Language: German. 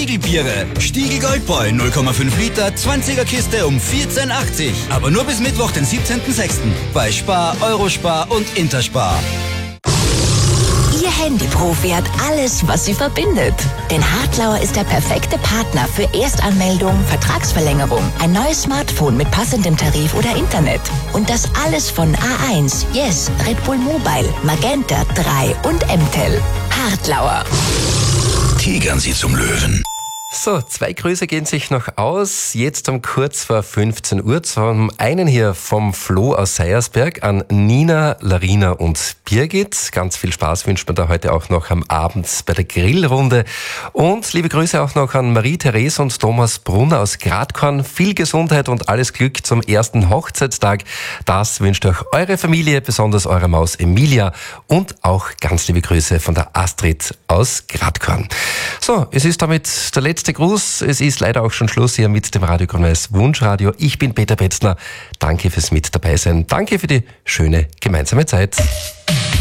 Stiegelbiere. Stiegel Goldboy 0,5 Liter, 20er Kiste um 14,80. Aber nur bis Mittwoch, den 17.06. bei Spar, Eurospar und Interspar. Ihr Handyprofi hat alles, was sie verbindet. Denn Hartlauer ist der perfekte Partner für Erstanmeldung, Vertragsverlängerung, ein neues Smartphone mit passendem Tarif oder Internet. Und das alles von A1, Yes, Red Bull Mobile, Magenta 3 und M-Tel. Hartlauer. Tigern Sie zum Löwen. So, 2 Grüße gehen sich noch aus. Jetzt um kurz vor 15 Uhr. Zum einen hier vom Flo aus Seiersberg an Nina, Larina und Birgit. Ganz viel Spaß wünscht man da heute auch noch am Abend bei der Grillrunde. Und liebe Grüße auch noch an Marie-Therese und Thomas Brunner aus Gradkorn. Viel Gesundheit und alles Glück zum ersten Hochzeitstag. Das wünscht euch eure Familie, besonders eure Maus Emilia. Und auch ganz liebe Grüße von der Astrid aus Gradkorn. So, es ist damit der letzte Gruß. Es ist leider auch schon Schluss hier mit dem Radio Grün-Weiß Wunschradio. Ich bin Peter Petzner. Danke fürs Mit dabei sein. Danke für die schöne gemeinsame Zeit.